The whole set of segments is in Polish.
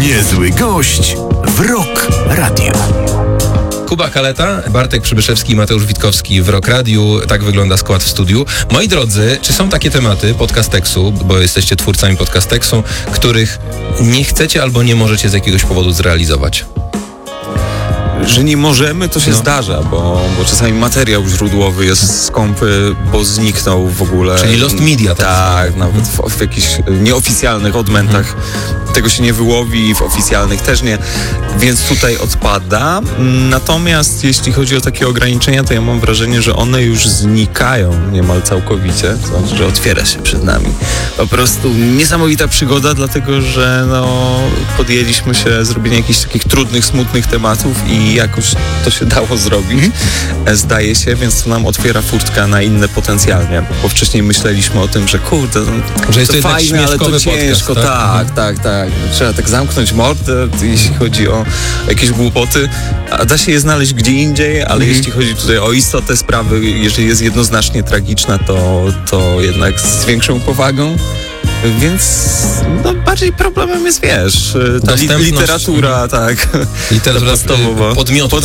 Niezły gość w Rock Radio. Kuba Kaleta, Bartek Przybyszewski i Mateusz Witkowski w Rock Radiu. Tak wygląda skład w studiu. Moi drodzy, czy są takie tematy Podcasteksu, bo jesteście twórcami Podcasteksu, których nie chcecie albo nie możecie z jakiegoś powodu zrealizować? Że nie możemy, to się zdarza, bo czasami materiał źródłowy jest skąpy, bo zniknął w ogóle. Czyli lost media. Tak, nawet w jakichś nieoficjalnych odmętach tego się nie wyłowi, w oficjalnych też nie, więc tutaj odpada. Natomiast jeśli chodzi o takie ograniczenia, to ja mam wrażenie, że one już znikają niemal całkowicie, to znaczy, że otwiera się przed nami po prostu niesamowita przygoda, dlatego że podjęliśmy się zrobienia jakichś takich trudnych, smutnych tematów i jakoś to się dało zrobić, zdaje się, więc to nam otwiera furtkę na inne potencjalnie, bo wcześniej myśleliśmy o tym, że kurde, że jest to fajne, ale to ciężko, podcast, tak. Trzeba tak zamknąć mordę, jeśli chodzi o jakieś głupoty, a da się je znaleźć gdzie indziej, ale jeśli chodzi tutaj o istotę sprawy, jeżeli jest jednoznacznie tragiczna, to jednak z większą powagą. Więc bardziej problemem jest, wiesz, ta literatura, tak. Literatura podmiotu.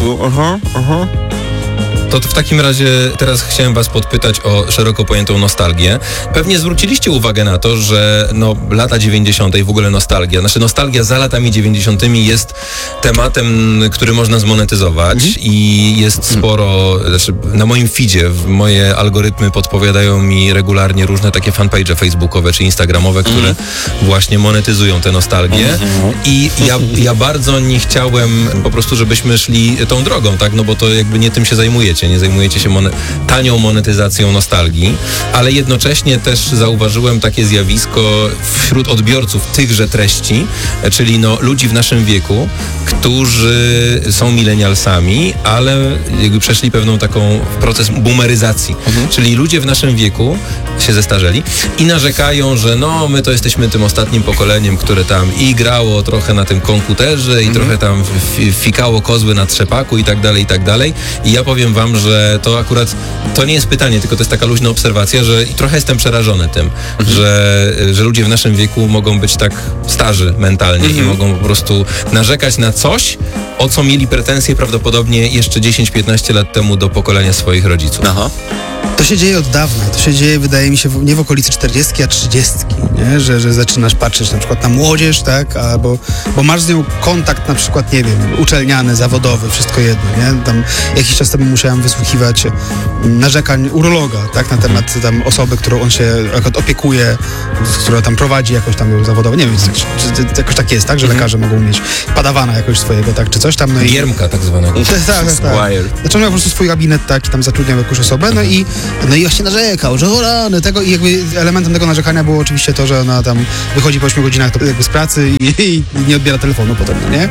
To w takim razie teraz chciałem was podpytać o szeroko pojętą nostalgię. Pewnie zwróciliście uwagę na to, że lata 90. i w ogóle nostalgia, nostalgia za latami 90. jest tematem, który można zmonetyzować i jest sporo, na moim feedzie, moje algorytmy podpowiadają mi regularnie różne takie fanpage facebookowe czy instagramowe, które właśnie monetyzują tę nostalgię i ja bardzo nie chciałem po prostu, żebyśmy szli tą drogą, tak, bo to jakby nie tym się zajmujecie. Nie zajmujecie się tanią monetyzacją nostalgii, ale jednocześnie też zauważyłem takie zjawisko wśród odbiorców tychże treści, czyli ludzi w naszym wieku, którzy są milenialsami, ale jakby przeszli pewną taką proces boomeryzacji, czyli ludzie w naszym wieku się zestarzeli i narzekają, że my to jesteśmy tym ostatnim pokoleniem, które tam i grało trochę na tym komputerze i trochę tam fikało kozły na trzepaku i tak dalej. I ja powiem wam, że to akurat, to nie jest pytanie, tylko to jest taka luźna obserwacja, że i trochę jestem przerażony tym, że ludzie w naszym wieku mogą być tak starzy mentalnie i mogą po prostu narzekać na coś, o co mieli pretensje prawdopodobnie jeszcze 10-15 lat temu do pokolenia swoich rodziców. To się dzieje od dawna. To się dzieje, wydaje mi się, nie w okolicy 40, a 30, nie? Że zaczynasz patrzeć na przykład na młodzież, tak? Bo masz z nią kontakt na przykład, nie wiem, uczelniany, zawodowy, wszystko jedno, nie? Tam jakiś czas temu musiałem wysłuchiwać narzekań urologa, tak? Na temat tam osoby, którą on się opiekuje, która tam prowadzi jakoś tam zawodowo. Nie wiem, czy jakoś tak jest, tak? Że lekarze mogą mieć padawana jakoś swojego, tak? Czy coś tam, Giermka tak zwanego. Tak. Znaczy on miał po prostu swój gabinet, tak? I tam zatrudniał jakąś osobę, i właśnie narzekał, że rany tego i jakby elementem tego narzekania było oczywiście to, że ona tam wychodzi po 8 godzinach jakby z pracy i nie odbiera telefonu potem, nie?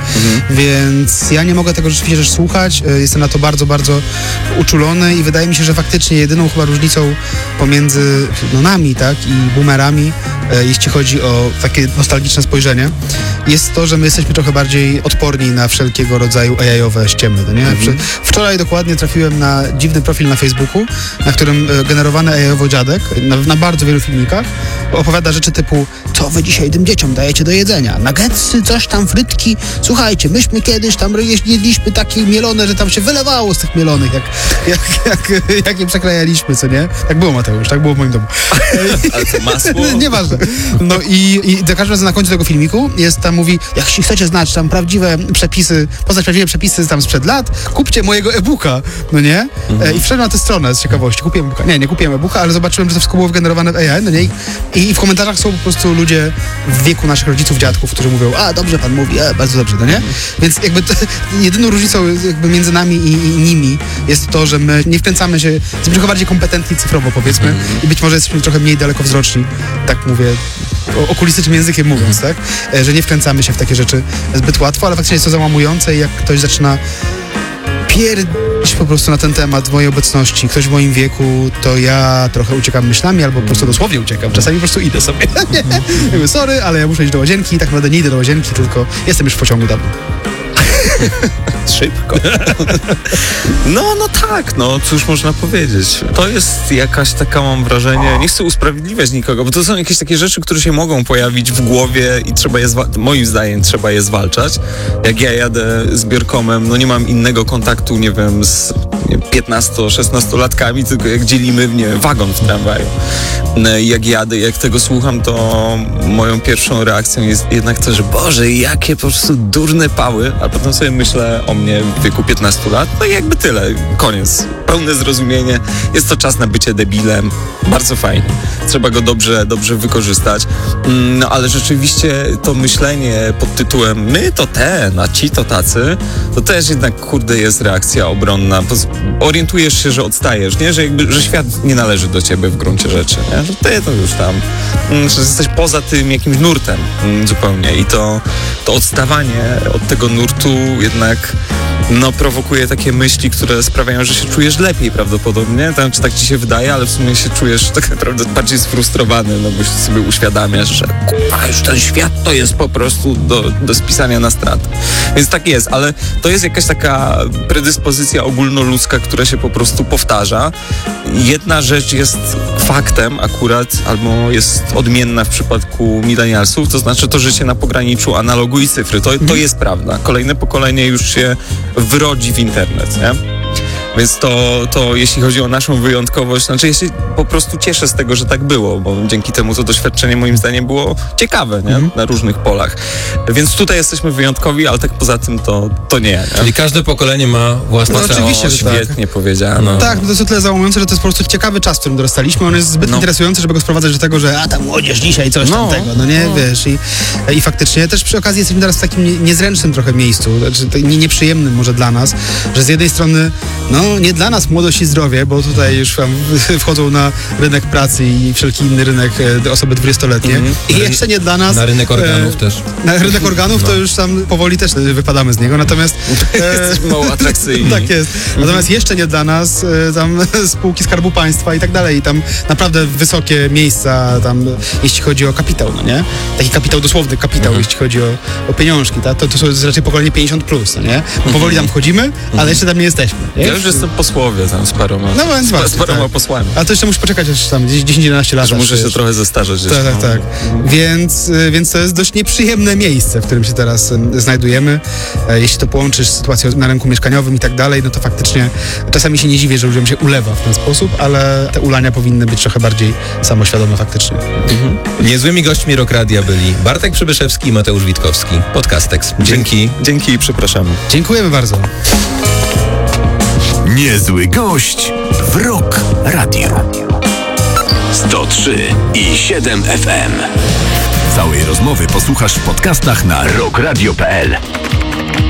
Więc ja nie mogę tego rzeczywiście też słuchać, jestem na to bardzo, bardzo uczulony i wydaje mi się, że faktycznie jedyną chyba różnicą pomiędzy nami, tak, i boomerami, jeśli chodzi o takie nostalgiczne spojrzenie, jest to, że my jesteśmy trochę bardziej odporni na wszelkiego rodzaju AI-owe ściemy, nie? Wczoraj dokładnie trafiłem na dziwny profil na Facebooku, na którym generowany AI-owo dziadek na bardzo wielu filmikach opowiada rzeczy typu: co wy dzisiaj tym dzieciom dajecie do jedzenia? Nuggetsy, coś tam, frytki. Słuchajcie, myśmy kiedyś tam jedliśmy takie mielone, że tam się wylewało z tych mielonych, jak je przekrajaliśmy, co nie? Tak było, Mateusz, tak było w moim domu. Ale to masło? Nieważne. I za każdym razem na końcu tego filmiku mówi, jak chcecie znać tam poznać prawdziwe przepisy tam sprzed lat, kupcie mojego e-booka, nie? I wszedłem na tę stronę z ciekawości. Kupiłem e-booka. Nie kupiłem e-booka, ale zobaczyłem, że to wszystko było wygenerowane w AI, nie? I w komentarzach są po prostu ludzie w wieku naszych rodziców, dziadków, którzy mówią: dobrze pan mówi, bardzo dobrze, nie? Więc jakby jedyną różnicą jakby między nami i nimi jest to, że my nie wkręcamy się, jesteśmy trochę bardziej kompetentni cyfrowo, powiedzmy, i być może jesteśmy trochę mniej dalekowzroczni, tak mówię, okulistycznym językiem mówiąc, tak? Że nie wkręcamy się w takie rzeczy zbyt łatwo, ale faktycznie jest to załamujące i jak ktoś zaczyna po prostu na ten temat w mojej obecności, ktoś w moim wieku, to ja trochę uciekam myślami albo po prostu dosłownie uciekam. Czasami po prostu idę sobie. Jakby sorry, ale ja muszę iść do łazienki i tak naprawdę nie idę do łazienki, tylko jestem już w pociągu dawno. szybko. No tak, cóż można powiedzieć. To jest jakaś taka, mam wrażenie, nie chcę usprawiedliwiać nikogo, bo to są jakieś takie rzeczy, które się mogą pojawić w głowie i trzeba je, moim zdaniem, trzeba je zwalczać. Jak ja jadę z Bierkomem, nie mam innego kontaktu, nie wiem, z 15-16-latkami, tylko jak dzielimy, wagon w tramwaju. Jak jadę, jak tego słucham, to moją pierwszą reakcją jest jednak to, że Boże, jakie po prostu durne pały, a potem sobie myślę o mnie w wieku 15 lat, i jakby tyle, koniec. Pełne zrozumienie, jest to czas na bycie debilem, bardzo fajnie. Trzeba go dobrze wykorzystać. Ale rzeczywiście to myślenie pod tytułem my to ten, a ci to tacy, to też jednak, jest reakcja obronna. Orientujesz się, że odstajesz, nie? Że świat nie należy do ciebie w gruncie rzeczy, nie? Że ty to już tam, że jesteś poza tym jakimś nurtem zupełnie i to odstawanie od tego nurtu jednak prowokuje takie myśli, które sprawiają, że się czujesz lepiej prawdopodobnie, czy tak ci się wydaje, ale w sumie się czujesz tak naprawdę bardziej sfrustrowany, bo sobie uświadamiasz, że już ten świat to jest po prostu do spisania na stratę. Więc tak jest, ale to jest jakaś taka predyspozycja ogólnoludzka, która się po prostu powtarza. Jedna rzecz jest faktem akurat, albo jest odmienna w przypadku milenialsów, to znaczy to życie na pograniczu analogu i cyfry. To jest prawda. Kolejne pokolenie już się wrodzi w internet, nie? Więc to jeśli chodzi o naszą wyjątkowość, ja się po prostu cieszę z tego, że tak było, bo dzięki temu to doświadczenie moim zdaniem było ciekawe, nie? Na różnych polach. Więc tutaj jesteśmy wyjątkowi, ale tak poza tym to nie. Czyli każde pokolenie ma własne oczywiście, że świetnie powiedziane. Tak, to jest o tyle załamujące, że to jest po prostu ciekawy czas, w którym dorastaliśmy. On jest zbyt interesujący, żeby go sprowadzać do tego, że ta młodzież dzisiaj coś tamtego, wiesz. I faktycznie też przy okazji jesteśmy teraz w takim niezręcznym trochę miejscu, znaczy nieprzyjemnym może dla nas, że z jednej strony nie dla nas młodość i zdrowie, bo tutaj już wchodzą na rynek pracy i wszelki inny rynek osoby 20-letnie. I jeszcze nie dla nas... Na rynek organów też. Na rynek organów to już tam powoli też wypadamy z niego, natomiast... Jesteśmy mało atrakcyjni. Tak jest. Natomiast jeszcze nie dla nas tam spółki Skarbu Państwa i tak dalej. I tam naprawdę wysokie miejsca tam, jeśli chodzi o kapitał, nie? Taki kapitał, dosłowny kapitał, jeśli chodzi o pieniążki, tak? To jest raczej pokolenie 50+, nie? Bo powoli tam wchodzimy, ale jeszcze tam nie jesteśmy. Nie? Ja już jestem posłowie tam z paroma. Więc właśnie, z paroma posłami. A to jeszcze musisz poczekać aż tam 10-11 lat. Że muszę się trochę zestarzeć. Tak. Więc to jest dość nieprzyjemne miejsce, w którym się teraz znajdujemy. Jeśli to połączysz z sytuacją na rynku mieszkaniowym i tak dalej, to faktycznie czasami się nie dziwię, że ludziom się ulewa w ten sposób, ale te ulania powinny być trochę bardziej samoświadome faktycznie. Niezłymi gośćmi Rock Radia byli Bartek Przybyszewski i Mateusz Witkowski. Podcastex. Dzięki. Dzięki i przepraszamy. Dziękujemy bardzo. Niezły gość w Rock Radio. 103,7 FM. Całej rozmowy posłuchasz w podcastach na rockradio.pl.